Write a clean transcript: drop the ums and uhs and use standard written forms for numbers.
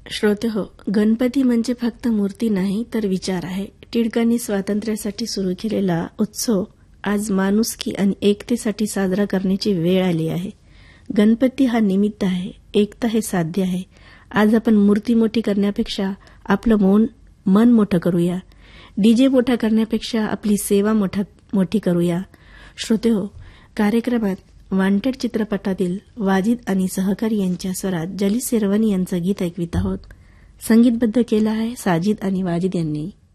श्रोते हो, गणपती म्हणजे फक्त मूर्ती नाही तर विचार आहे. टिळकांनी स्वातंत्र्यासाठी सुरू केलेला उत्सव आज माणुसकी आणि एकतेसाठी साजरा करण्याची वेळ आली आहे. गणपती हा निमित्त आहे, एकता हे साध्य आहे. आज आपण मूर्ती मोठी करण्यापेक्षा आपलं मन मोठं करूया. डीजे मोठा करण्यापेक्षा आपली सेवा मोठी करूया. श्रोते हो, कार्यक्रमात वांटेड चित्रपटातील वाजिद आणि सहकारी यांच्या स्वरात जली सेरवानी यांचं गीत ऐकवित आहोत. संगीतबद्ध केलं आहे साजिद आणि वाजिद यांनी.